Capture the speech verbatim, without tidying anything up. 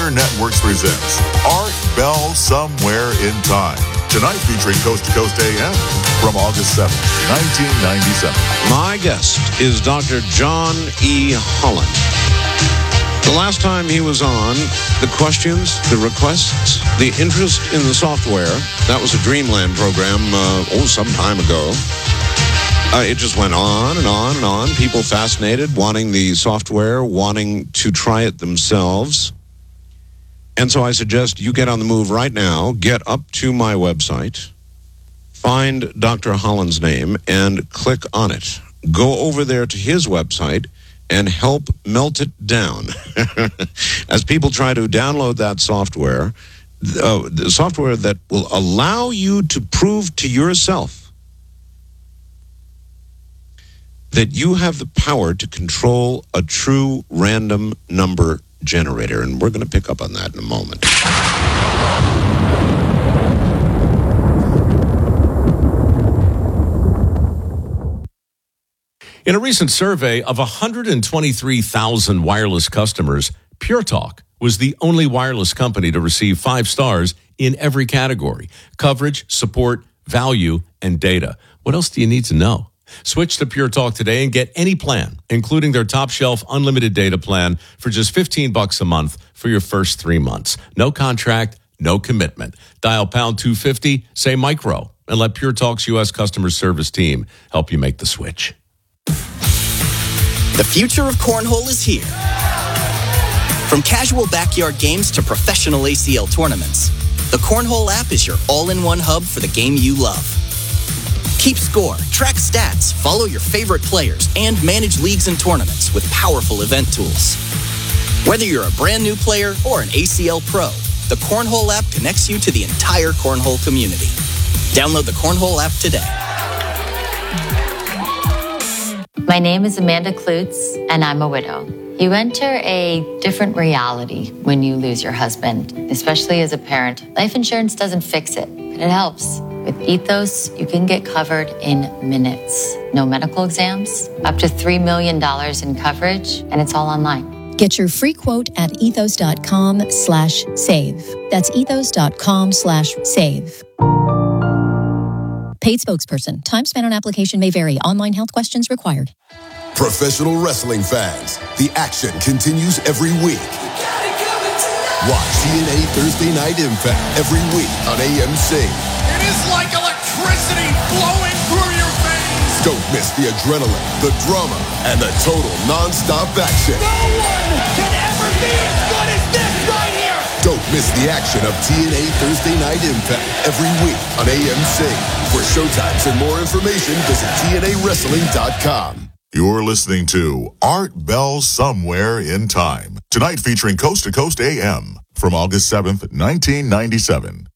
Pioneer Networks presents Art Bell Somewhere in Time. Tonight featuring Coast to Coast A M from August seventh, nineteen ninety-seven. My guest is Doctor John E. Holland. The last time he was on, the questions, the requests, the interest in the software, that was a Dreamland program, uh, oh, some time ago. Uh, it just went on and on and on. People fascinated, wanting the software, wanting to try it themselves. And so I suggest you get on the move right now, get up to my website, find Doctor Holland's name, and click on it. Go over there to his website and help melt it down. As people try to download that software, uh, the software that will allow you to prove to yourself that you have the power to control a true random number generator. And we're going to pick up on that in a moment. In a recent survey of one hundred twenty-three thousand wireless customers, Pure Talk was the only wireless company to receive five stars in every category: coverage, support, value, and data. What else do you need to know? Switch to Pure Talk today and get any plan, including their top shelf unlimited data plan for just fifteen bucks a month for your first three months. No contract, no commitment. Dial pound two fifty, say micro, and let Pure Talk's U S customer service team help you make the switch. The future of cornhole is here. From casual backyard games to professional A C L tournaments, the Cornhole app is your all-in-one hub for the game you love. Keep score, track stats, follow your favorite players, and manage leagues and tournaments with powerful event tools. Whether you're a brand new player or an A C L pro, the Cornhole app connects you to the entire cornhole community. Download the Cornhole app today. My name is Amanda Klutz, and I'm a widow. You enter a different reality when you lose your husband, especially as a parent. Life insurance doesn't fix it, but it helps. With Ethos, you can get covered in minutes. No medical exams, up to three million dollars in coverage, and it's all online. Get your free quote at ethos.com slash save. That's ethos.com slash save. Paid spokesperson. Time spent on application may vary. Online health questions required. Professional wrestling fans, the action continues every week. Watch T N A Thursday Night Impact every week on A M C. It is like electricity flowing through your veins. Don't miss the adrenaline, the drama, and the total non-stop action. No one can ever be as good as this right here. Don't miss the action of T N A Thursday Night Impact every week on A M C. For showtimes and more information, visit T N A wrestling dot com. You're listening to Art Bell Somewhere in Time. Tonight featuring Coast to Coast A M from August seventh, nineteen ninety-seven.